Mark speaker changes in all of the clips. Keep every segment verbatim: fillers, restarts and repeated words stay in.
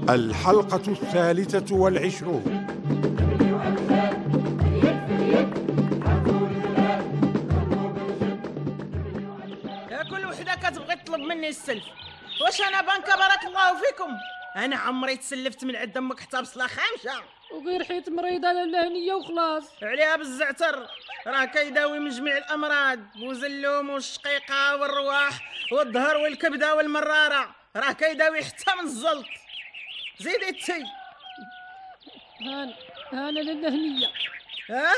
Speaker 1: الحلقة الثالثة والعشرون.
Speaker 2: يا كل وحدة كتبغي تطلب مني السلف، واش أنا بنكة بارك الله فيكم؟ أنا عمري تسلفت من عند أمك حتى بصلة خامشة،
Speaker 3: وغير حيت مريضة لاله هنية وخلاص.
Speaker 2: عليها بالزعتر، راه كيداوي من جميع الأمراض، بوزلوم والشقيقة والرواح والظهر والكبدة والمرارة، راه كيداوي حتى من الزلط. زيدي التي.
Speaker 3: هانا هانا لاله هنية.
Speaker 2: ها؟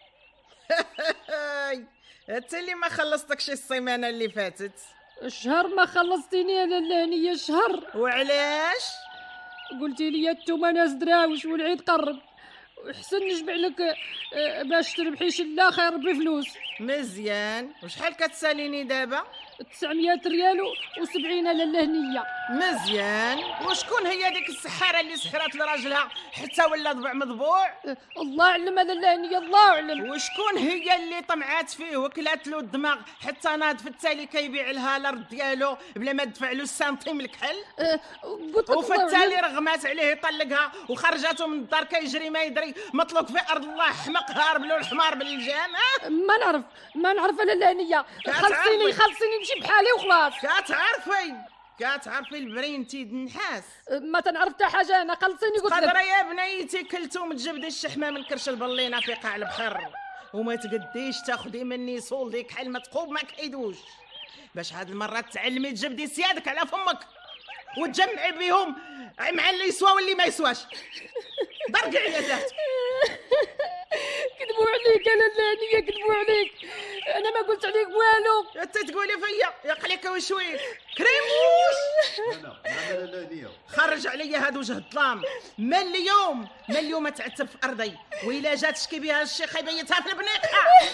Speaker 2: انت اللي ما خلصتكش السيمانة اللي فاتت.
Speaker 3: الشهر ما خلصتيني يا لاله هنية، شهر.
Speaker 2: وعلاش؟
Speaker 3: قلتي لي التوما ناس دراوش والعيد قرب، حسن نجمع لك آه، باش تربحي شله خير بفلوس.
Speaker 2: مزيان. وشحال كتساليني دابا؟
Speaker 3: تسعمية ريال وسبعين لاله هنية.
Speaker 2: مزيان. وشكون هي ديك السحارة اللي سحرات لراجلها حتى ولا ضبع مضبوع؟
Speaker 3: آه، الله اعلم لاله هنية، الله اعلم.
Speaker 2: وشكون هي اللي طمعات فيه وكلات له الدماغ حتى ناض في التالي كيبيع لها الارض ديالو بلا ما دفع له السنتيم الكحل؟
Speaker 3: آه، قلت لك
Speaker 2: وفي
Speaker 3: الله
Speaker 2: التالي
Speaker 3: أعلم.
Speaker 2: رغمات عليه يطلقها وخرجته من الدار كيجري ما يدري، مطلوق في ارض الله، حمق هارب له الحمار بالجام. ها؟
Speaker 3: ما نعرف ما نعرف لاله هنية، خلصيني خلصيني نمشي بحالي وخلاص.
Speaker 2: كتعرفي كتعرفي البرين تيد النحاس.
Speaker 3: ما تنعرف حتى حاجه انا، خلصيني قلت لك.
Speaker 2: قدره يا بنيتي كلتو تجبدي الشحمه من كرش البلينه في قاع البحر، وما تقديش تاخدي مني صول ديك حل ما تقوب ما كيدوش، باش هاد المره تعلمي تجبدي سيادك على فمك وتجمعي بيهم مع اللي يسوى واللي ما يسواش. ضرقي يا ذات.
Speaker 3: كذبوا عليك انا اللي كذبوا عليك، انا ما قلت عليك والو.
Speaker 2: انت تقولي فيا يقليك وشويك كريموش.
Speaker 4: انا انا لا
Speaker 2: خرج عليا هاد وجه الظلام. من اليوم من اليوم تعتب في ارضي، وإلا جات تشكي بها الشيخ يبيتها في البنيقه.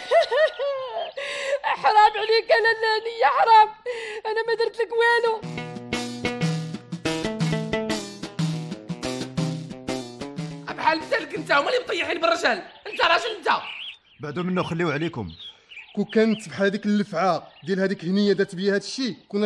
Speaker 3: حرام عليك انا اللي حرام، انا ما درت لك والو.
Speaker 5: بحال مثلك انت، هما اللي مطيحين بالرجال. انت راجل انت.
Speaker 4: بعدو منه خليو عليكم.
Speaker 6: كون كانت بحال هذيك اللفعه ديال هذيك هنيه دات بيا هذا الشيء كنا